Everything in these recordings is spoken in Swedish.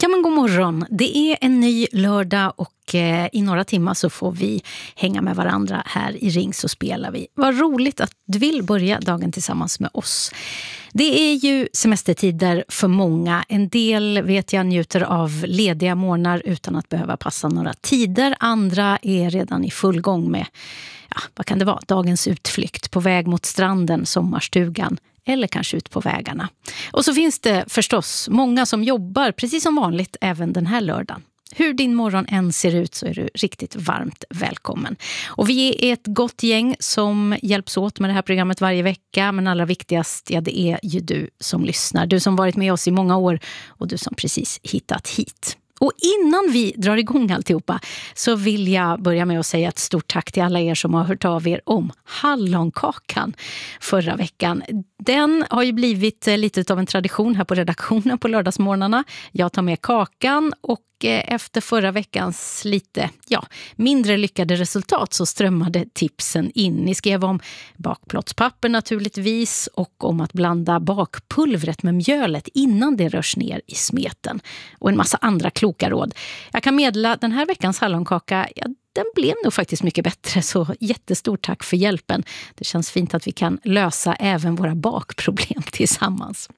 men god morgon. Det är en ny lördag och i några timmar så får vi hänga med varandra här i Ring så spelar vi. Vad roligt att du vill börja dagen tillsammans med oss. Det är ju semestertider för många. En del vet jag njuter av lediga morgnar utan att behöva passa några tider. Andra är redan i full gång med, vad kan det vara? Dagens utflykt på väg mot stranden, sommarstugan eller kanske ut på vägarna. Och så finns det förstås många som jobbar precis som vanligt även den här lördagen. Hur din morgon än ser ut så är du riktigt varmt välkommen. Och vi är ett gott gäng som hjälps åt med det här programmet varje vecka. Men allra viktigast, det är ju du som lyssnar. Du som varit med oss i många år och du som precis hittat hit. Och innan vi drar igång alltihopa så vill jag börja med att säga ett stort tack till alla er som har hört av er om hallonkakan förra veckan. Den har ju blivit lite av en tradition här på redaktionen på lördagsmorgnarna. Jag tar med kakan och efter förra veckans lite mindre lyckade resultat så strömmade tipsen in. Ni skrev om bakplåtspapper naturligtvis och om att blanda bakpulvret med mjölet innan det rörs ner i smeten. Och en massa andra kloka råd. Jag kan meddela den här veckans hallonkaka, den blev nog faktiskt mycket bättre, så jättestort tack för hjälpen. Det känns fint att vi kan lösa även våra bakproblem tillsammans.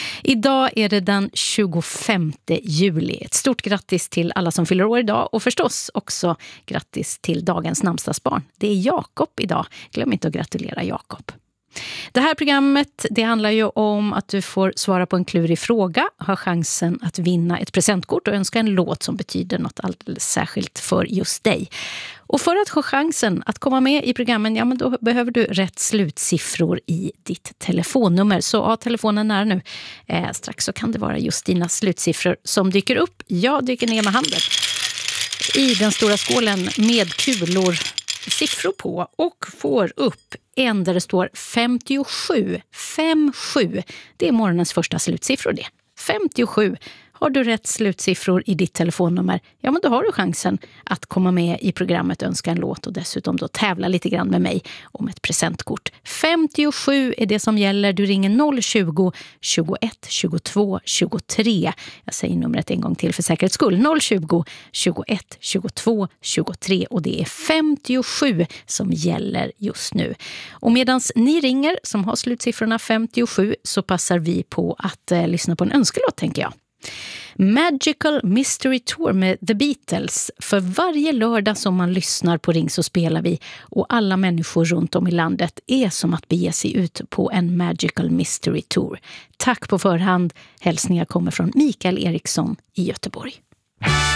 Idag är det den 25 juli. Ett stort grattis till alla som fyller år idag och förstås också grattis till dagens namnsdagsbarn. Det är Jakob idag. Glöm inte att gratulera Jakob. Det här programmet, det handlar ju om att du får svara på en klurig fråga, ha chansen att vinna ett presentkort och önska en låt som betyder något alldeles särskilt för just dig. Och för att ha chansen att komma med i programmen, men då behöver du rätt slutsiffror i ditt telefonnummer. Så ha telefonen nära nu. Strax så kan det vara just dina slutsiffror som dyker upp. Jag dyker ner med handen i den stora skålen med kulor, siffror på och får upp en där det står 57. 57. Det är morgonens första slutsiffror det. 57. Har du rätt slutsiffror i ditt telefonnummer, men då har du chansen att komma med i programmet Önska en låt och dessutom då tävla lite grann med mig om ett presentkort. 57 är det som gäller. Du ringer 020 21 22 23. Jag säger numret en gång till för säkerhets skull. 020 21 22 23 och det är 57 som gäller just nu. Och medan ni ringer som har slutsiffrorna 57 så passar vi på att lyssna på en önskelåt, tänker jag. Magical Mystery Tour med The Beatles. För varje lördag som man lyssnar på Ring så spelar vi och alla människor runt om i landet är som att bege sig ut på en Magical Mystery Tour. Tack på förhand. Hälsningar kommer från Mikael Eriksson i Göteborg.